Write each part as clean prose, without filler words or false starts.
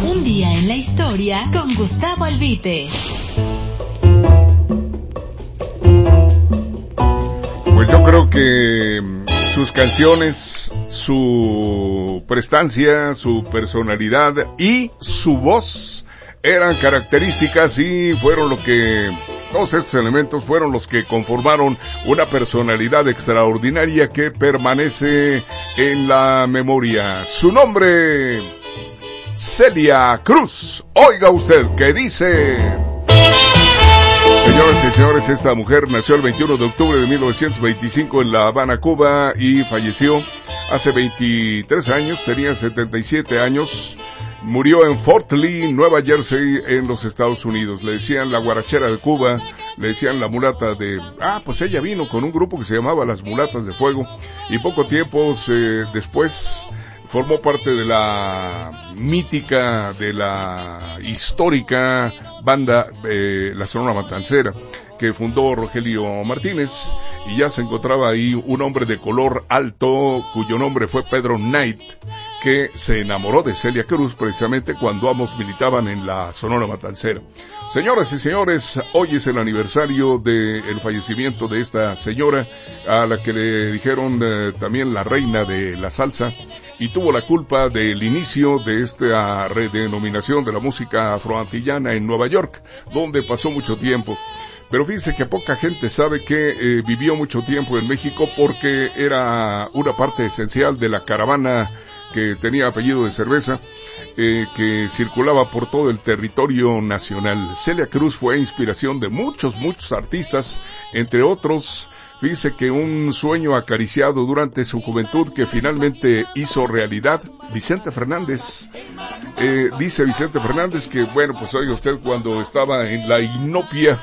Un día en la historia con Gustavo Albite. Pues yo creo que sus canciones, su prestancia, su personalidad y su voz eran características y fueron lo que... Todos estos elementos fueron los que conformaron una personalidad extraordinaria que permanece en la memoria. Su nombre, Celia Cruz. Oiga usted, ¿qué dice? Señoras y señores, esta mujer nació el 21 de octubre de 1925 en La Habana, Cuba, y falleció hace 23 años, tenía 77 años. Murió en Fort Lee, Nueva Jersey, en los Estados Unidos. Le decían la guarachera de Cuba, le decían la mulata de... pues ella vino con un grupo que se llamaba Las Mulatas de Fuego, y poco tiempo después formó parte de la mítica, de la histórica banda La Sonora Matancera, que fundó Rogelio Martínez, y ya se encontraba ahí un hombre de color alto, cuyo nombre fue Pedro Knight, que se enamoró de Celia Cruz precisamente cuando ambos militaban en la Sonora Matancera. Señoras y señores, hoy es el aniversario del fallecimiento de esta señora, a la que le dijeron también la reina de la salsa, y tuvo la culpa del inicio de esta redenominación de la música afroantillana en Nueva York, donde pasó mucho tiempo. Pero fíjense que poca gente sabe que vivió mucho tiempo en México porque era una parte esencial de la caravana que tenía apellido de cerveza, que circulaba por todo el territorio nacional. Celia Cruz fue inspiración de muchos artistas, entre otros, fíjese que un sueño acariciado durante su juventud que finalmente hizo realidad, Vicente Fernández. Dice Vicente Fernández que, bueno, pues oiga usted, cuando estaba en la inopia,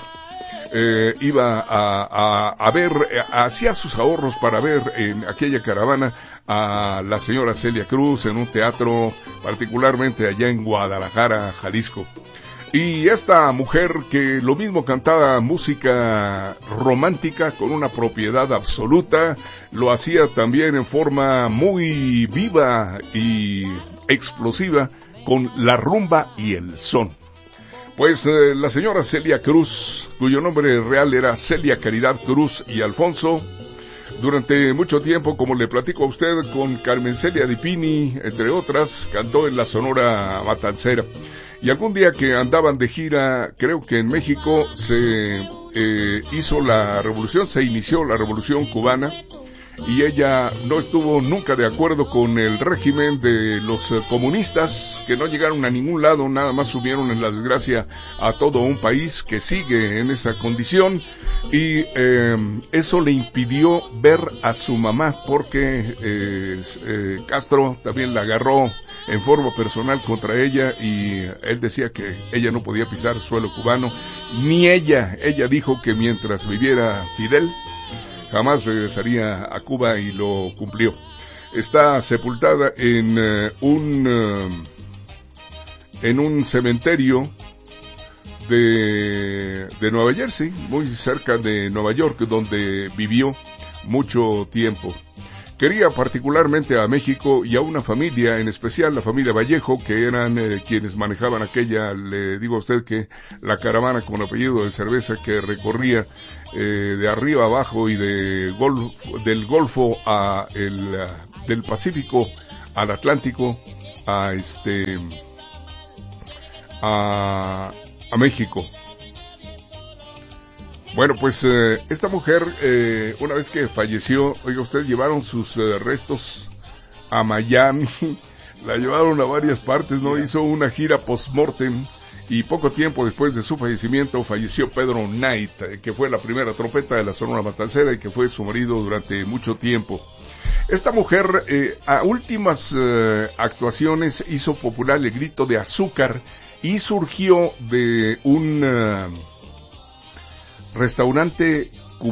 iba a ver, hacía sus ahorros para ver en aquella caravana a la señora Celia Cruz en un teatro, particularmente allá en Guadalajara, Jalisco. Y esta mujer que lo mismo cantaba música romántica con una propiedad absoluta, lo hacía también en forma muy viva y explosiva con la rumba y el son. Pues la señora Celia Cruz, cuyo nombre real era Celia Caridad Cruz y Alfonso, durante mucho tiempo, como le platico a usted, con Carmen Celia Di Pini, entre otras, cantó en la Sonora Matancera. Y algún día que andaban de gira, creo que en México, se inició la revolución cubana, y ella no estuvo nunca de acuerdo con el régimen de los comunistas, que no llegaron a ningún lado, nada más subieron en la desgracia a todo un país que sigue en esa condición, y eso le impidió ver a su mamá, porque Castro también la agarró en forma personal contra ella, y él decía que ella no podía pisar suelo cubano, ni ella dijo que mientras viviera Fidel, jamás regresaría a Cuba, y lo cumplió. Está sepultada en un cementerio de Nueva Jersey, muy cerca de Nueva York, donde vivió mucho tiempo. Quería particularmente a México y a una familia, en especial la familia Vallejo, que eran quienes manejaban aquella, le digo a usted que la caravana con apellido de cerveza que recorría de arriba abajo y del Golfo del Pacífico al Atlántico a México. Bueno, pues esta mujer, una vez que falleció, oiga usted, llevaron sus restos a Miami, la llevaron a varias partes, ¿no? Hizo una gira post-mortem, y poco tiempo después de su fallecimiento falleció Pedro Knight, que fue la primera trompeta de la Sonora Matancera y que fue su marido durante mucho tiempo. Esta mujer, a últimas actuaciones, hizo popular el grito de azúcar y surgió de un restaurante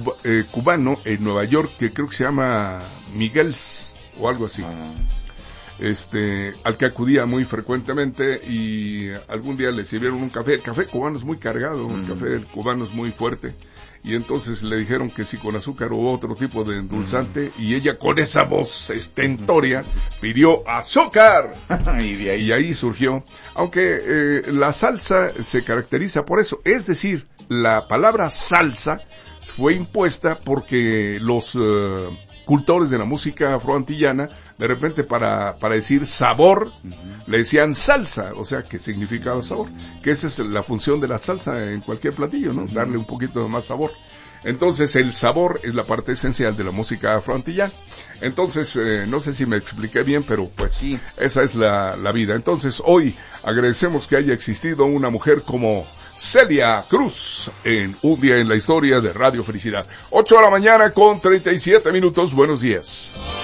cubano en Nueva York, que creo que se llama Miguel's o algo así. al que acudía muy frecuentemente, y algún día le sirvieron un café. El café cubano es muy cargado, el café cubano es muy fuerte, y entonces le dijeron que si con azúcar o otro tipo de endulzante, y ella con esa voz estentórea pidió azúcar. Y ahí surgió, aunque la salsa se caracteriza por eso, es decir, la palabra salsa fue impuesta porque los cultores de la música afroantillana, de repente para decir sabor, le decían salsa, o sea, que significaba sabor, que esa es la función de la salsa en cualquier platillo, ¿no? Darle un poquito de más sabor. Entonces el sabor es la parte esencial de la música afroantillana. Entonces, no sé si me expliqué bien, pero pues sí, esa es la vida. Entonces hoy agradecemos que haya existido una mujer como Celia Cruz en Un Día en la Historia de Radio Felicidad. 8 de la mañana con 37 minutos. Buenos días.